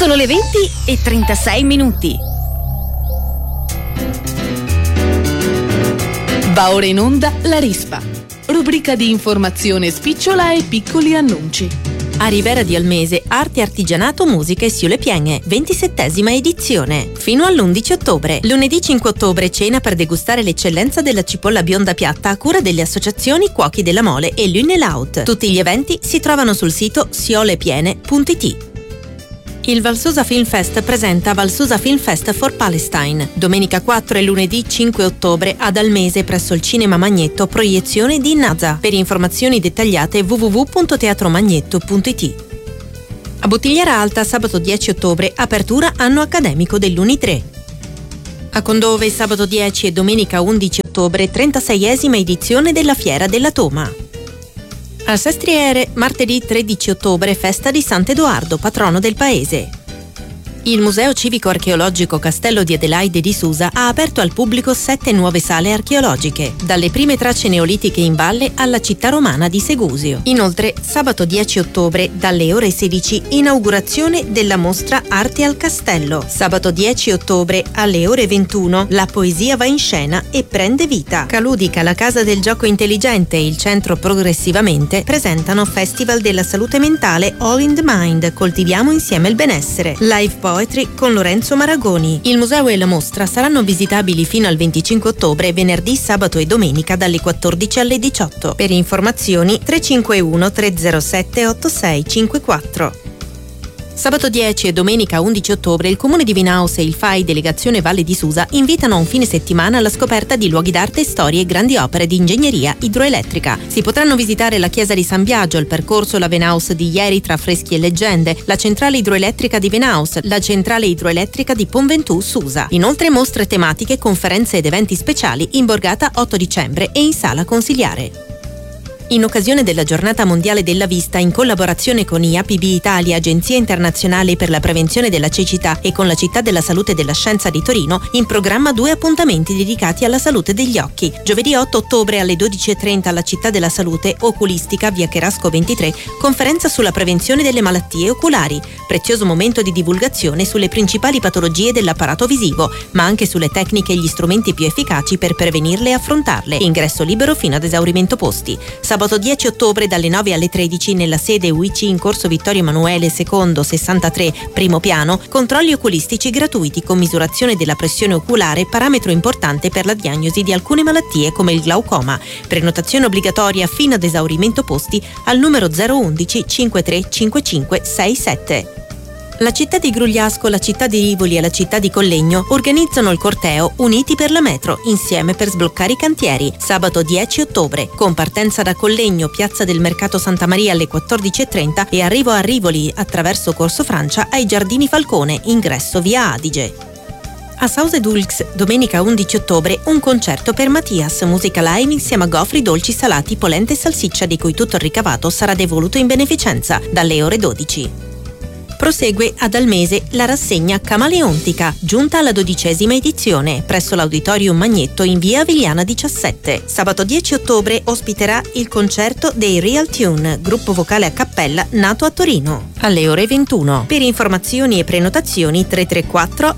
Sono le 20:36. Va ora in onda La Rispa, rubrica di informazione spicciola e piccoli annunci. A Rivera di Almese, arte e artigianato, musica e Siule Piene, 27ª edizione, fino all'11 ottobre. Lunedì 5 ottobre cena per degustare l'eccellenza della cipolla bionda piatta a cura delle associazioni Cuochi della Mole e Lune Laut. Tutti gli eventi si trovano sul sito siolepiene.it. Il Valsusa Film Fest presenta Valsusa Film Fest for Palestine. Domenica 4 e lunedì 5 ottobre ad Almese presso il Cinema Magnetto, proiezione di Naza. Per informazioni dettagliate www.teatromagnetto.it. A Bottigliera Alta sabato 10 ottobre apertura anno accademico dell'Uni3. A Condove sabato 10 e domenica 11 ottobre 36esima edizione della Fiera della Toma. A Sestriere, martedì 13 ottobre, festa di Sant'Edoardo, patrono del paese. Il Museo Civico Archeologico Castello di Adelaide di Susa ha aperto al pubblico 7 nuove sale archeologiche, dalle prime tracce neolitiche in valle alla città romana di Segusio. Inoltre, sabato 10 ottobre, dalle ore 16, inaugurazione della mostra Arte al Castello. Sabato 10 ottobre, alle ore 21, la poesia va in scena e prende vita. Caludica, la Casa del Gioco Intelligente e il Centro Progressivamente presentano Festival della Salute Mentale All in the Mind, coltiviamo insieme il benessere. Live Poetry con Lorenzo Maragoni. Il museo e la mostra saranno visitabili fino al 25 ottobre, venerdì, sabato e domenica dalle 14 alle 18. Per informazioni 351 307 8654. Sabato 10 e domenica 11 ottobre il Comune di Vinaus e il FAI Delegazione Valle di Susa invitano a un fine settimana alla scoperta di luoghi d'arte, storie e grandi opere di ingegneria idroelettrica. Si potranno visitare la chiesa di San Biagio, il percorso La Venaus di ieri tra affreschi e leggende, la centrale idroelettrica di Venaus, la centrale idroelettrica di Ponventù Susa. Inoltre mostre tematiche, conferenze ed eventi speciali in borgata 8 dicembre e in sala consiliare. In occasione della Giornata Mondiale della Vista, in collaborazione con IAPB Italia, Agenzia Internazionale per la Prevenzione della Cecità, e con la Città della Salute e della Scienza di Torino, in programma 2 appuntamenti dedicati alla salute degli occhi. Giovedì 8 ottobre alle 12:30 alla Città della Salute, Oculistica, via Cherasco 23, conferenza sulla prevenzione delle malattie oculari. Prezioso momento di divulgazione sulle principali patologie dell'apparato visivo, ma anche sulle tecniche e gli strumenti più efficaci per prevenirle e affrontarle. Ingresso libero fino ad esaurimento posti. Sabato 10 ottobre dalle 9 alle 13 nella sede UIC in corso Vittorio Emanuele II 63, primo piano, controlli oculistici gratuiti con misurazione della pressione oculare, parametro importante per la diagnosi di alcune malattie come il glaucoma. Prenotazione obbligatoria fino ad esaurimento posti al numero 011 5355 67. La città di Grugliasco, la città di Rivoli e la città di Collegno organizzano il corteo Uniti per la Metro, insieme per sbloccare i cantieri, sabato 10 ottobre, con partenza da Collegno, piazza del Mercato Santa Maria alle 14:30 e arrivo a Rivoli attraverso Corso Francia ai Giardini Falcone, ingresso via Adige. A Sausedulx, domenica 11 ottobre, un concerto per Mattias, musica live insieme a gofri, dolci, salati, polente e salsiccia, di cui tutto il ricavato sarà devoluto in beneficenza, dalle ore 12. Prosegue ad Almese la rassegna Camaleontica, giunta alla 12ª edizione, presso l'Auditorium Magnetto in via Avigliana 17. Sabato 10 ottobre ospiterà il concerto dei Real Tune, gruppo vocale a cappella nato a Torino, alle ore 21. Per informazioni e prenotazioni 334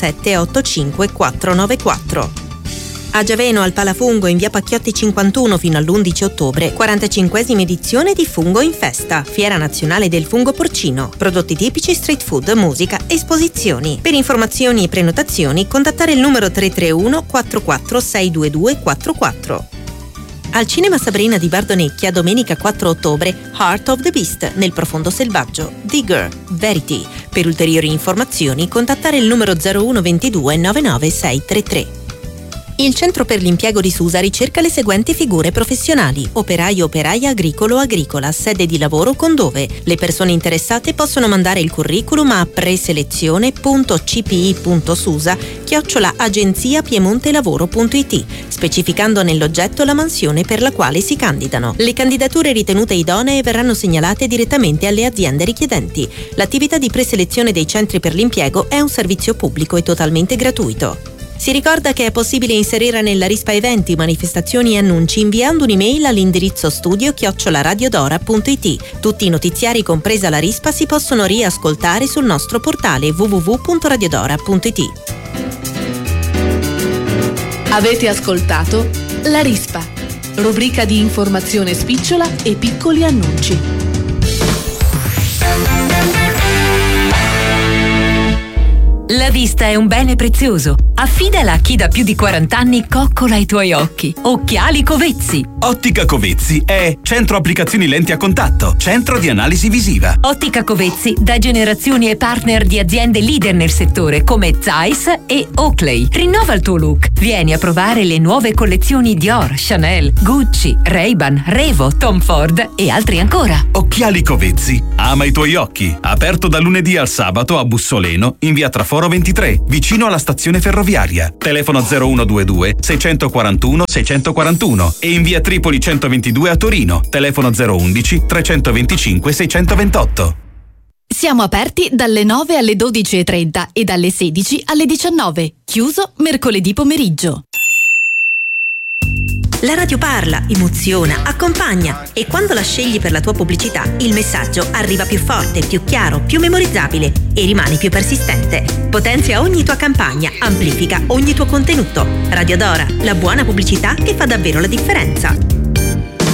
8785 494. A Giaveno al Palafungo in via Pacchiotti 51 fino all'11 ottobre, 45esima edizione di Fungo in Festa, Fiera Nazionale del Fungo Porcino, prodotti tipici, street food, musica, esposizioni. Per informazioni e prenotazioni contattare il numero 331 44 622 44. Al Cinema Sabrina di Bardonecchia domenica 4 ottobre, Heart of the Beast, nel profondo selvaggio, Digger, Verity. Per ulteriori informazioni contattare il numero 0122 99633. Il Centro per l'Impiego di Susa ricerca le seguenti figure professionali: operaio, operaia, agricolo, agricola, sede di lavoro Condove. Le persone interessate possono mandare il curriculum a preselezione.cpi.susa@agenziapiemontelavoro.it, specificando nell'oggetto la mansione per la quale si candidano. Le candidature ritenute idonee verranno segnalate direttamente alle aziende richiedenti. L'attività di preselezione dei centri per l'impiego è un servizio pubblico e totalmente gratuito. Si ricorda che è possibile inserire nella rispa eventi, manifestazioni e annunci inviando un'email all'indirizzo studio@radiodora.it. Tutti i notiziari, compresa la rispa, si possono riascoltare sul nostro portale www.radiodora.it. Avete ascoltato La Rispa, rubrica di informazione spicciola e piccoli annunci. La vista è un bene prezioso. Affidala a chi da più di 40 anni coccola i tuoi occhi. Occhiali Covezzi. Ottica Covezzi è centro applicazioni lenti a contatto, centro di analisi visiva. Ottica Covezzi da generazioni e partner di aziende leader nel settore come Zeiss e Oakley. Rinnova il tuo look. Vieni a provare le nuove collezioni Dior, Chanel, Gucci, Ray-Ban, Revo, Tom Ford e altri ancora. Occhiali Covezzi. Ama i tuoi occhi. Aperto da lunedì al sabato a Bussoleno, in via Traforo 23, vicino alla stazione ferroviaria. Telefono 0122 641 641 e in via Tripoli 122 a Torino. Telefono 011 325 628. Siamo aperti dalle 9 alle 12:30 e dalle 16 alle 19. Chiuso mercoledì pomeriggio. La radio parla, emoziona, accompagna e quando la scegli per la tua pubblicità il messaggio arriva più forte, più chiaro, più memorizzabile e rimane più persistente. Potenzia ogni tua campagna, amplifica ogni tuo contenuto. Radio Dora, la buona pubblicità che fa davvero la differenza.